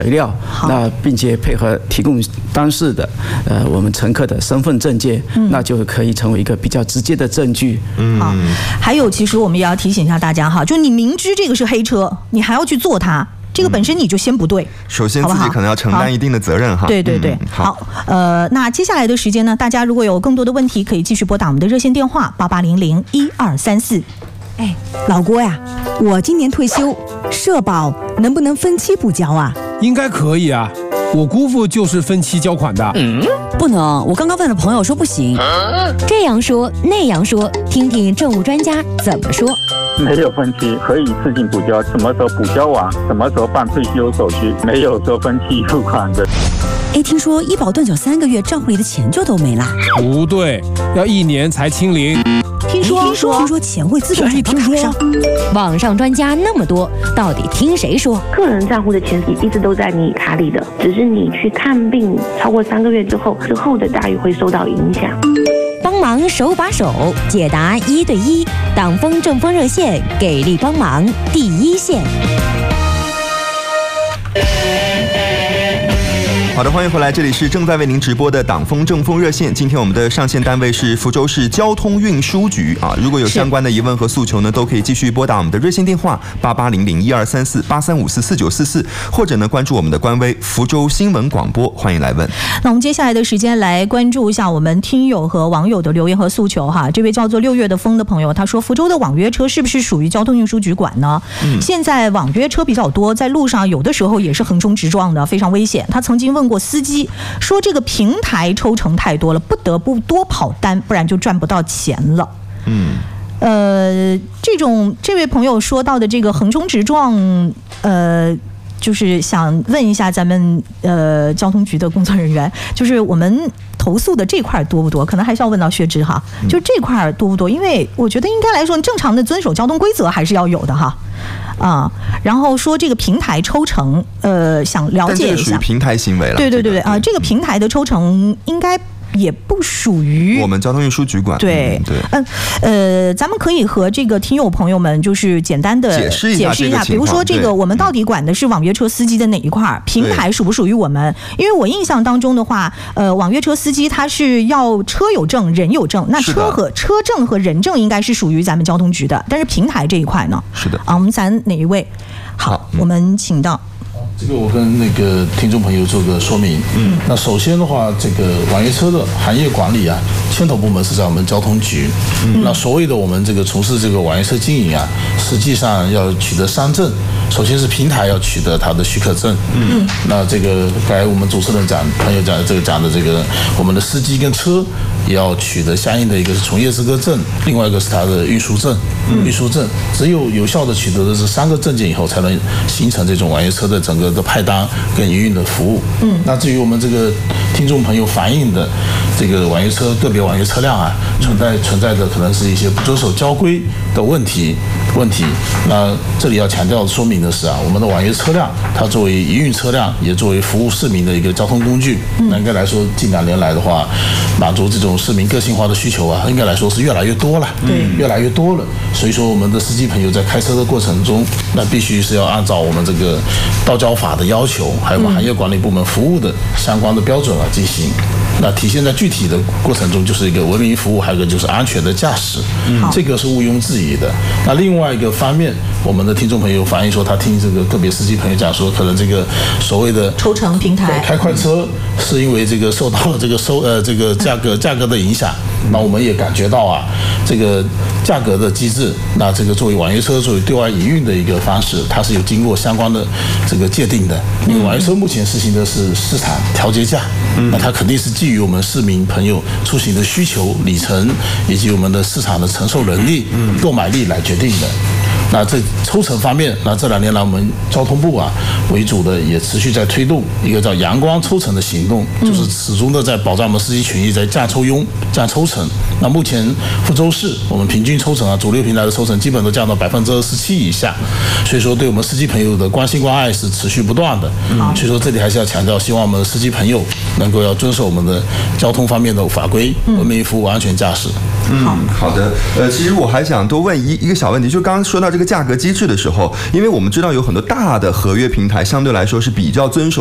材料，那并且配合提供当事的我们乘客的身份证件，那就可以成为一个比较直接的证据。 好，还有其实我们也要提醒一下大家哈，就你明知这个是黑车，你还要去坐它。这个本身你就先不对， 首先自己可能要承担一定的责任哈。 对对对，好，那接下来的时间呢，大家如果有更多的问题，可以继续拨打我们的热线电话88001234。 哎，老郭呀，我今年退休，社保能不能分期补交啊？ 应该可以啊，我姑父就是分期交款的。 不能，我刚刚问了朋友说不行。 这样说那样说，听听政务专家怎么说。 没有分期，可以自行补交，什么时候补交完，什么时候办退休手续，没有说分期付款的。 哎，听说医保断缴3个月，账户里的钱就都没了。 不对，要1年才清零。 听说钱会自动转到卡上。 网上专家那么多，到底听谁说？ 个人账户的钱一直都在你卡里的，只是你去看病超过3个月之后的待遇会受到影响。 帮忙手把手解答1对1，党风政风热线给力帮忙第一线。 好的，欢迎回来，这里是正在为您直播的党风政风热线。今天我们的上线单位是福州市交通运输局啊，如果有相关的疑问和诉求呢，都可以继续拨打我们的热线电话8800123483544944，或者呢关注我们的官微福州新闻广播，欢迎来问。 那我们接下来的时间来关注一下我们听友和网友的留言和诉求哈。这位叫做6月的风的朋友，他说福州的网约车是不是属于交通运输局管呢？现在网约车比较多，在路上有的时候也是横冲直撞的，非常危险。他曾经问过司机说，这个平台抽成太多了，不得不多跑单，不然就赚不到钱了。这位朋友说到的这个横冲直撞，就是想问一下咱们交通局的工作人员，就是我们投诉的这块多不多？可能还是要问到薛之哈，就这块多不多？因为我觉得应该来说，正常的遵守交通规则还是要有的哈。然后说这个平台抽成，想了解一下。但这属于平台行为了。 对啊，这个平台的抽成应该也不属于我们交通运输局管。 对，咱们可以和这个听友朋友们就是简单的解释一下，比如说这个我们到底管的是网约车司机的哪一块，平台属不属于我们？因为我印象当中的话，网约车司机他是要车有证人有证，那车证和人证应该是属于咱们交通局的，但是平台这一块呢？ 是的。 我们咱哪一位？好，我们请到。 这个我跟那个听众朋友做个说明。那首先的话，这个网约车的行业管理啊，牵头部门是在我们交通局。那所谓的我们这个从事这个网约车经营啊，实际上要取得3证。首先是平台要取得它的许可证。那这个刚才我们主持人朋友讲的这个，我们的司机跟车也要取得相应的一个是从业资格证，另外一个是它的运输证。只有有效的取得的这3个证件以后，才能形成这种网约车的整个的派单跟营运的服务。那至于我们这个听众朋友反映的这个个别网约车辆啊，存在的可能是一些不遵守交规的问题。那这里要强调说明的是啊，我们的网约车辆它作为营运车辆，也作为服务市民的一个交通工具。那应该来说，近2年来的话，满足这种市民个性化的需求啊，应该来说是越来越多了。越来越多了。所以说，我们的司机朋友在开车的过程中，那必须是要按照我们这个道交法的要求，还有我们行业管理部门服务的相关的标准来进行。那体现在具体的过程中，就是一个文明服务，还有一个就是安全的驾驶。这个是毋庸置疑的。那另外一个方面，我们的听众朋友反映说，他听这个个别司机朋友讲说，可能这个所谓的抽成平台开快车是因为这个受到了这个价格的影响。那我们也感觉到啊，这个价格的机制，那这个作为网约车作为对外营运的一个方式，它是有经过相关的这个界定的。因为网约车目前实行的是市场调节价，那它肯定是基于我们市民朋友出行的需求、里程以及我们的市场的承受能力、购买力来决定的。那在抽成方面，那这2年来我们交通部啊为主的也持续在推动一个叫阳光抽成的行动，就是始终的在保障我们司机权益，在降抽佣、降抽成。那目前福州市我们平均抽成啊，主流平台的抽成基本都降到27%以下，所以说对我们司机朋友的关心关爱是持续不断的。所以说这里还是要强调，希望我们的司机朋友能够要遵守我们的交通方面的法规，文明服务、安全驾驶。 好的。其实我还想多问一个小问题，就刚刚说到这个个价格机制的时候，因为我们知道有很多大的合约平台相对来说是比较遵守